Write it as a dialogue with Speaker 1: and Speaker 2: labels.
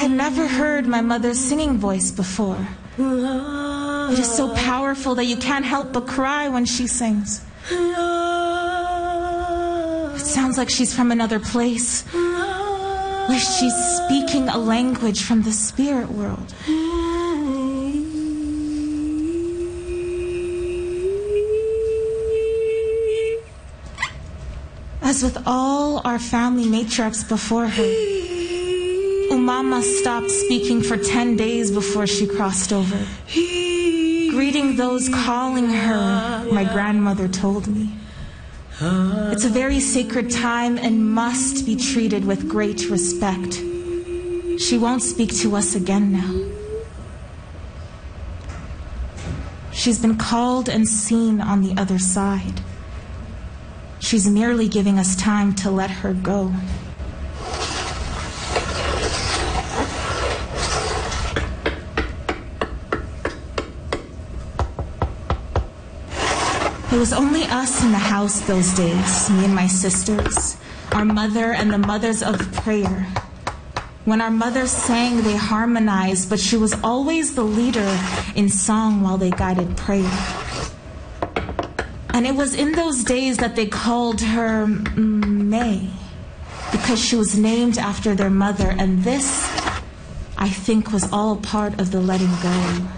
Speaker 1: had never heard my mother's singing voice before. It is so powerful that you can't help but cry when she sings. It sounds like she's from another place, where she's speaking a language from the spirit world. As with all our family matriarchs before her, Umama stopped speaking for 10 days before she crossed over, greeting those calling her, my grandmother told me. It's a very sacred time and must be treated with great respect. She won't speak to us again now. She's been called and seen on the other side. She's merely giving us time to let her go. It was only us in the house those days, me and my sisters, our mother and the mothers of prayer. When our mothers sang, they harmonized, but she was always the leader in song while they guided prayer. And it was in those days that they called her May, because she was named after their mother, and this, I think, was all part of the letting go.